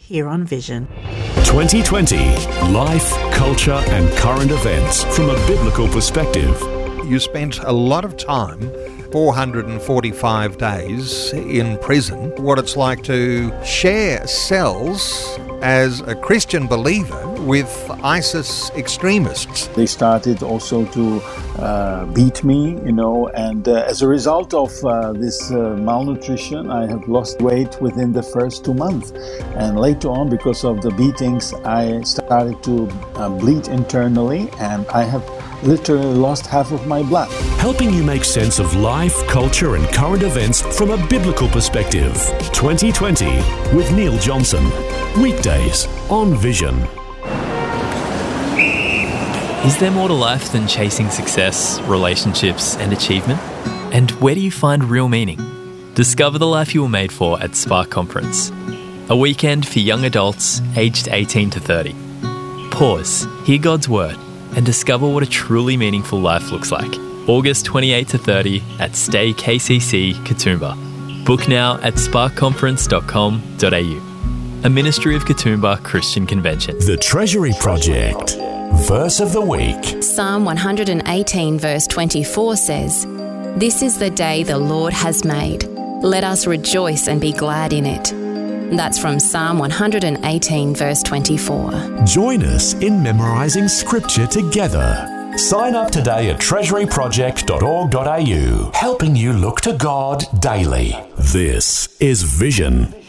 here on Vision. 2020 Life, Culture and Current Events from a Biblical Perspective. You spent a lot of time, 445 days in prison. What it's like to share cells as a Christian believer with ISIS extremists. They started also to beat me, and as a result of this malnutrition, I have lost weight within the first 2 months. And later on, because of the beatings, I started to bleed internally, and I have literally lost half of my blood. Helping you make sense of life, culture and current events from a biblical perspective. 2020 with Neil Johnson. Weekdays on Vision. Is there more to life than chasing success, relationships and achievement? And where do you find real meaning? Discover the life you were made for at Spark Conference. A weekend for young adults aged 18 to 30. Pause, hear God's word and discover what a truly meaningful life looks like. August 28 to 30 at Stay KCC, Katoomba. Book now at sparkconference.com.au. A ministry of Katoomba Christian Convention. The Treasury Project. Verse of the week. Psalm 118 verse 24 says, "This is the day the Lord has made. Let us rejoice and be glad in it." That's from Psalm 118 verse 24. Join us in memorising scripture together. Sign up today at treasuryproject.org.au, helping you look to God daily. This is Vision.